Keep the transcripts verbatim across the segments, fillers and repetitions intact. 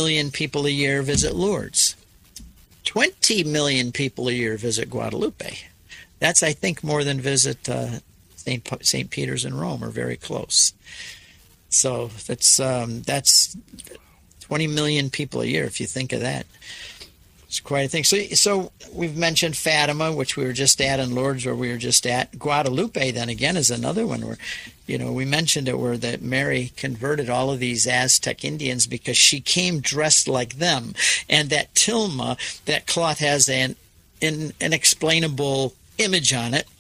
million people a year visit Lourdes. twenty million people a year visit Guadalupe. That's, I think, more than visit uh, Saint Saint Peter's in Rome, or very close. So that's um, that's twenty million people a year, if you think of that. It's quite a thing. So, so we've mentioned Fatima, which we were just at, and Lourdes, where we were just at. Guadalupe, then again, is another one where, you know, we mentioned it, where that Mary converted all of these Aztec Indians because she came dressed like them. And that tilma, that cloth, has an, an inexplainable image on it.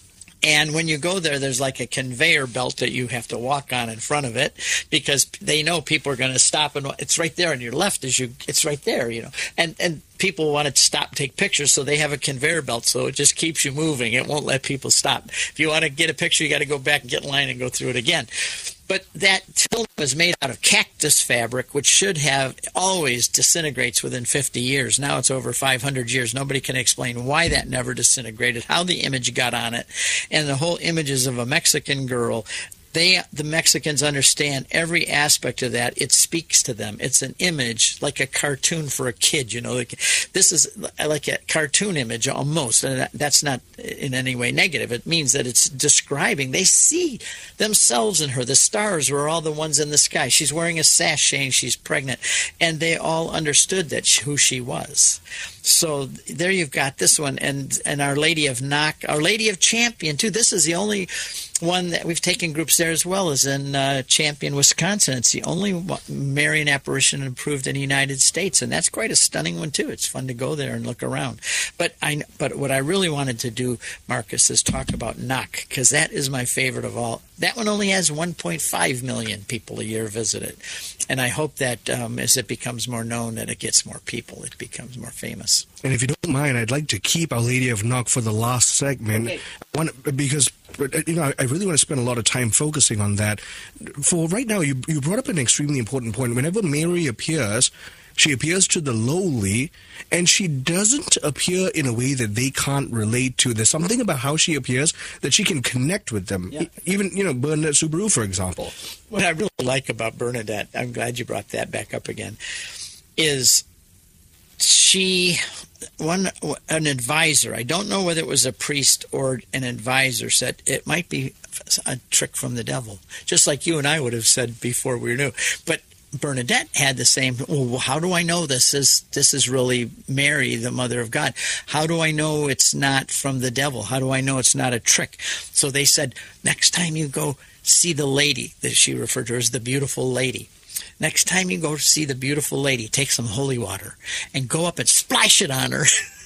And when you go there, there's like a conveyor belt that you have to walk on in front of it, because they know people are going to stop, and it's right there on your left as you, it's right there, you know. And and people want to stop and take pictures, so they have a conveyor belt, so it just keeps you moving. It won't let people stop. If you want to get a picture, you got to go back and get in line and go through it again. But that tilma was made out of cactus fabric, which should have always disintegrates within fifty years. Now it's over five hundred years. Nobody can explain why that never disintegrated, how the image got on it. And the whole images of a Mexican girl, they, the Mexicans, understand every aspect of that. It speaks to them. It's an image, like a cartoon for a kid, you know. Like, this is like a cartoon image almost, and that's not in any way negative. It means that it's describing. They see themselves in her. The stars were all the ones in the sky. She's wearing a sash saying she's pregnant, and they all understood that she, who she was. So there you've got this one, and and Our Lady of Knock, Our Lady of Champion too. This is the only one that we've taken groups there as well, as in uh, Champion, Wisconsin. It's the only Marian apparition approved in the United States, and that's quite a stunning one too. It's fun to go there and look around. But I, but what I really wanted to do, Marcus, is talk about Knock, because that is my favorite of all. That one only has one point five million people a year visit it, and I hope that um, as it becomes more known, that it gets more people, it becomes more famous. And if you don't mind, I'd like to keep Our Lady of Knock for the last segment, okay. One, because you know I really want to spend a lot of time focusing on that. For right now, you you brought up an extremely important point. Whenever Mary appears, she appears to the lowly, and she doesn't appear in a way that they can't relate to. There's something about how she appears that she can connect with them. Yeah. Even, you know, Bernadette Soubirous, for example. What I really like about Bernadette, I'm glad you brought that back up again, is she, one an advisor, I don't know whether it was a priest or an advisor, said it might be a trick from the devil, just like you and I would have said before we knew. But Bernadette had the same, well, how do I know this is this is really Mary, the Mother of God? How do I know it's not from the devil? How do I know it's not a trick? So they said, next time you go see the lady, that she referred to her as the beautiful lady, next time you go see the beautiful lady, take some holy water and go up and splash it on her.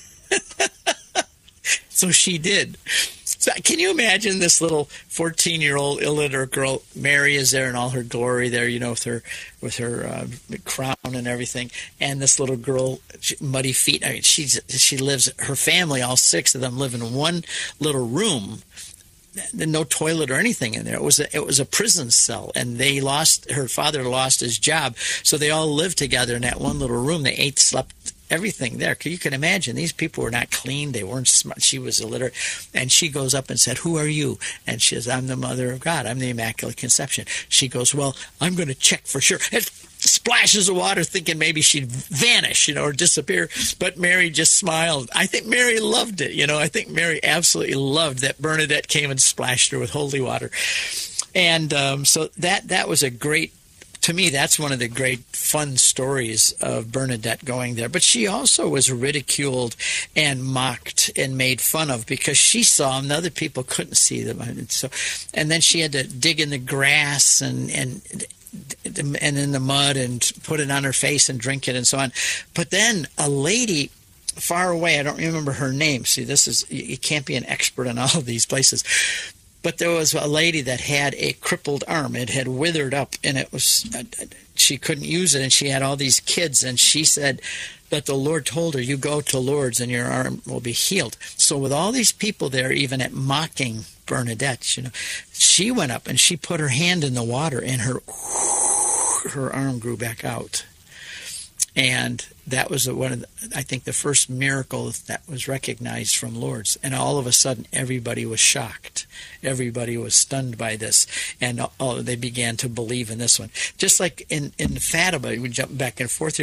So she did. So can you imagine this little fourteen-year-old illiterate girl? Mary is there in all her glory there, you know, with her with her uh, crown and everything. And this little girl, she, muddy feet. I mean, she's she lives. Her family, all six of them, live in one little room. No toilet or anything in there. It was a, it was a prison cell, and they lost. Her father lost his job, so they all lived together in that one little room. They ate, slept, everything there. You can imagine these people were not clean. They weren't smart. She was illiterate, and she goes up and said, "Who are you?" And she says, "I'm the Mother of God. I'm the Immaculate Conception." She goes, "Well, I'm going to check for sure." And splashes of water, thinking maybe she'd vanish, you know, or disappear. But Mary just smiled. I think Mary loved it, you know. I think Mary absolutely loved that Bernadette came and splashed her with holy water. And um, so that that was a great, to me, that's one of the great fun stories of Bernadette going there. But she also was ridiculed and mocked and made fun of because she saw them and other people couldn't see them. And so, and then she had to dig in the grass and and and in the mud and put it on her face and drink it and so on. But then a lady far away, I don't remember her name. See, this is, you can't be an expert in all of these places. But there was a lady that had a crippled arm. It had withered up, and it was, she couldn't use it, and she had all these kids, and she said that the Lord told her, you go to Lourdes and your arm will be healed. So with all these people there, even at mocking Bernadette, you know, she went up and she put her hand in the water, and her her arm grew back out. And that was one of the, I think, the first miracle that was recognized from Lourdes. And all of a sudden, everybody was shocked. Everybody was stunned by this, and oh, they began to believe in this one. Just like in in Fatima, we jump back and forth here.